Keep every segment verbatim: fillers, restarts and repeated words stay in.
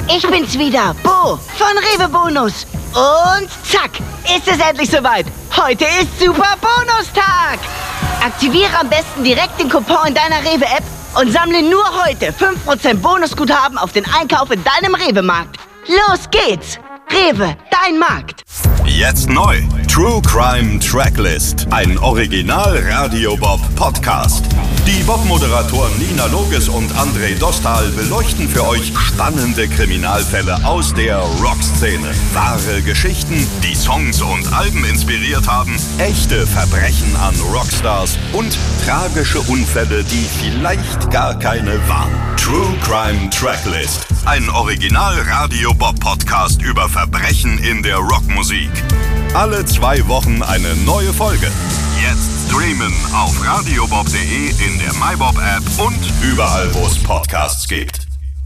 Ich bin's wieder, Bo von Rewe Bonus. Und zack, ist es endlich soweit. Heute ist Super Bonustag. Aktiviere am besten direkt den Coupon in deiner Rewe-App und sammle nur heute fünf Prozent Bonusguthaben auf den Einkauf in deinem Rewe-Markt. Los geht's! Rewe, dein Markt. Jetzt neu. True Crime Tracklist. Ein Original-Radio-Bob-Podcast. Die Bob-Moderatoren Nina Loges und André Dostal beleuchten für euch spannende Kriminalfälle aus der Rockszene. Wahre Geschichten, die Songs und Alben inspiriert haben, echte Verbrechen an Rockstars und tragische Unfälle, die vielleicht gar keine waren. True Crime Tracklist. Ein Original-Radio-Bob-Podcast über Verbrechen in der Rockmusik. Alle zwei Wochen eine neue Folge. Jetzt streamen auf radiobob punkt de, in der MyBob-App und überall, wo es Podcasts gibt.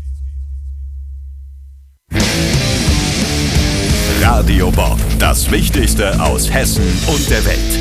Radio Bob, das Wichtigste aus Hessen und der Welt.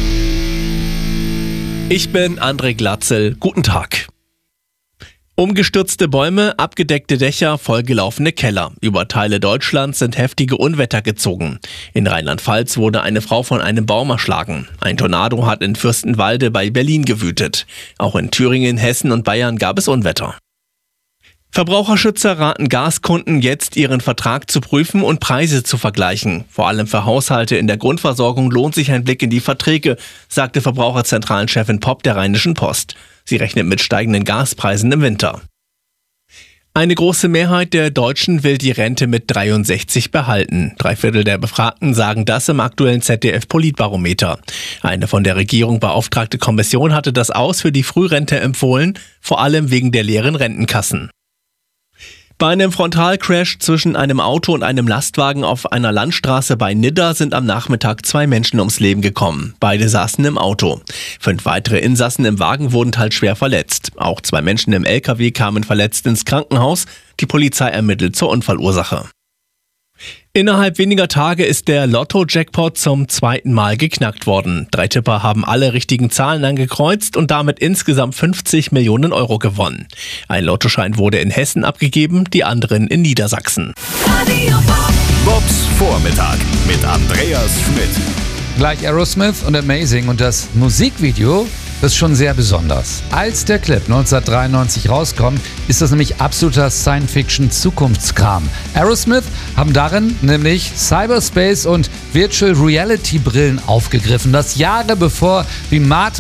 Ich bin André Glatzel. Guten Tag. Umgestürzte Bäume, abgedeckte Dächer, vollgelaufene Keller. Über Teile Deutschlands sind heftige Unwetter gezogen. In Rheinland-Pfalz wurde eine Frau von einem Baum erschlagen. Ein Tornado hat in Fürstenwalde bei Berlin gewütet. Auch in Thüringen, Hessen und Bayern gab es Unwetter. Verbraucherschützer raten Gaskunden jetzt, ihren Vertrag zu prüfen und Preise zu vergleichen. Vor allem für Haushalte in der Grundversorgung lohnt sich ein Blick in die Verträge, sagte Verbraucherzentralenchefin Popp der Rheinischen Post. Sie rechnet mit steigenden Gaspreisen im Winter. Eine große Mehrheit der Deutschen will die Rente mit dreiundsechzig behalten. Drei Viertel der Befragten sagen das im aktuellen Z D F-Politbarometer. Eine von der Regierung beauftragte Kommission hatte das Aus für die Frührente empfohlen, vor allem wegen der leeren Rentenkassen. Bei einem Frontalcrash zwischen einem Auto und einem Lastwagen auf einer Landstraße bei Nidda sind am Nachmittag zwei Menschen ums Leben gekommen. Beide saßen im Auto. Fünf weitere Insassen im Wagen wurden teils schwer verletzt. Auch zwei Menschen im L K W kamen verletzt ins Krankenhaus. Die Polizei ermittelt zur Unfallursache. Innerhalb weniger Tage ist der Lotto-Jackpot zum zweiten Mal geknackt worden. Drei Tipper haben alle richtigen Zahlen angekreuzt und damit insgesamt fünfzig Millionen Euro gewonnen. Ein Lottoschein wurde in Hessen abgegeben, die anderen in Niedersachsen. Bobs Vormittag mit Andreas Schmidt. Gleich Aerosmith und Amazing und das Musikvideo, das ist schon sehr besonders. Als der Clip neunzehnhundertdreiundneunzig rauskommt, ist das nämlich absoluter Science-Fiction-Zukunftskram. Aerosmith haben darin nämlich Cyberspace und Virtual Reality Brillen aufgegriffen, das Jahre bevor wie Matrix